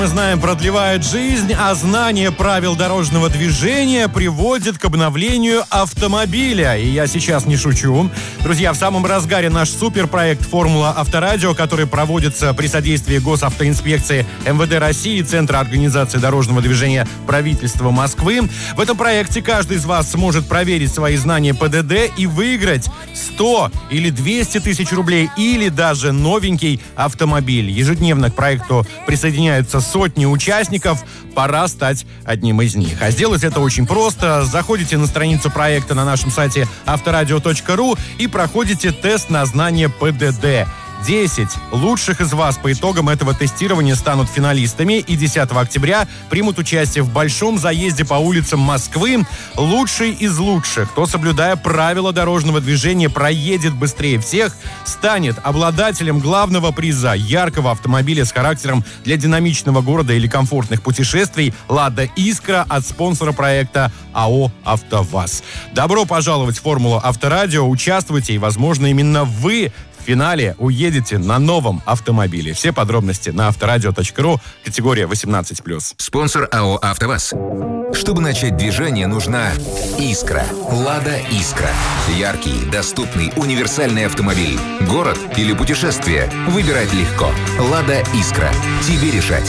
Мы знаем, продлевает жизнь, а знание правил дорожного движения приводит к обновлению автомобиля. И я сейчас не шучу. Друзья, в самом разгаре наш суперпроект «Формула Авторадио», который проводится при содействии Госавтоинспекции МВД России и Центра организации дорожного движения правительства Москвы. В этом проекте каждый из вас сможет проверить свои знания ПДД и выиграть 100 или 200 тысяч рублей или даже новенький автомобиль. Ежедневно к проекту присоединяются сотни участников, пора стать одним из них. А сделать это очень просто. Заходите на страницу проекта на нашем сайте авторадио.ру и проходите тест на знание ПДД. 10 лучших из вас по итогам этого тестирования станут финалистами и 10 октября примут участие в большом заезде по улицам Москвы. Лучший из лучших, кто, соблюдая правила дорожного движения, проедет быстрее всех, станет обладателем главного приза — яркого автомобиля с характером для динамичного города или комфортных путешествий «Лада Искра» от спонсора проекта АО «АвтоВАЗ». Добро пожаловать в «Формулу Авторадио». Участвуйте, и, возможно, именно вы в финале уедете на новом автомобиле. Все подробности на авторадио.ру, категория 18+. Спонсор АО «АвтоВАЗ». Чтобы начать движение, нужна «Искра». «Лада Искра». Яркий, доступный, универсальный автомобиль. Город или путешествие? Выбирать легко. «Лада Искра». Тебе решать.